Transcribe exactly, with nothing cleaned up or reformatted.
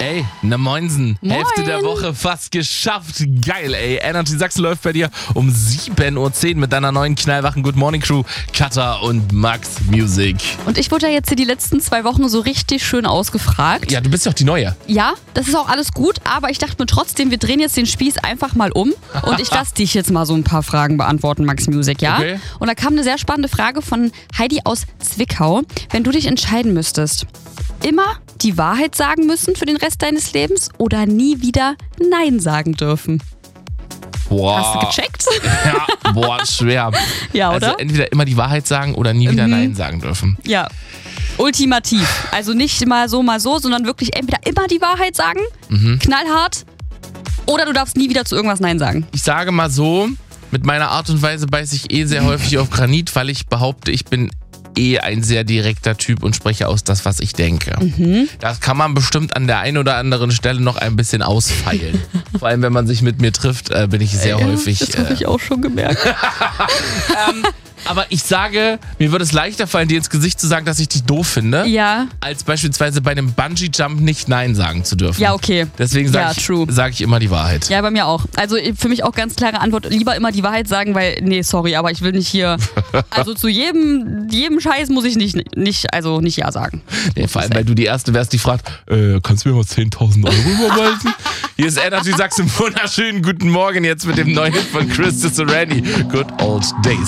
Ey, ne Moinsen. Moin. Hälfte der Woche fast geschafft. Geil, ey. Energy Sachsen läuft bei dir um sieben Uhr zehn mit deiner neuen knallwachen Good Morning Crew, Katha und Max Music. Und ich wurde ja jetzt hier die letzten zwei Wochen so richtig schön ausgefragt. Ja, du bist doch die Neue. Ja, das ist auch alles gut, aber ich dachte mir trotzdem, wir drehen jetzt den Spieß einfach mal um und ich lasse dich jetzt mal so ein paar Fragen beantworten, Max Music, ja? Okay. Und da kam eine sehr spannende Frage von Heidi aus Zwickau. Wenn du dich entscheiden müsstest, immer die Wahrheit sagen müssen für den Rest deines Lebens oder nie wieder Nein sagen dürfen? Boah. Hast du gecheckt? Ja, boah, schwer. Ja, oder? Also entweder immer die Wahrheit sagen oder nie wieder Mhm. Nein sagen dürfen. Ja. Ultimativ. Also nicht mal so, mal so, sondern wirklich entweder immer die Wahrheit sagen, Mhm. knallhart, oder du darfst nie wieder zu irgendwas Nein sagen. Ich sage mal so, mit meiner Art und Weise beiße ich eh sehr häufig auf Granit, weil ich behaupte, ich bin eh ein sehr direkter Typ und spreche aus das, was ich denke. Mhm. Das kann man bestimmt an der einen oder anderen Stelle noch ein bisschen ausfeilen. Vor allem, wenn man sich mit mir trifft, äh, bin ich sehr Ja, häufig... Das habe ich auch schon gemerkt. ähm, aber ich sage, mir würde es leichter fallen, dir ins Gesicht zu sagen, dass ich dich doof finde, Ja, als beispielsweise bei einem Bungee-Jump nicht Nein sagen zu dürfen. ja, okay. Deswegen Ja, sage true. ich, sag ich immer die Wahrheit. Ja, bei mir auch. Also für mich auch ganz klare Antwort, lieber immer die Wahrheit sagen, weil, nee, sorry, aber ich will nicht hier, also zu jedem, jedem Scheiß muss ich nicht, nicht, also nicht Ja sagen. Nee, vor allem, weil du die Erste wärst, die fragt, äh, kannst du mir mal zehntausend Euro überweisen? Hier ist Energy Sachsen, wunderschönen guten Morgen jetzt mit dem neuen Hit von Chris Randy. Good Old Days.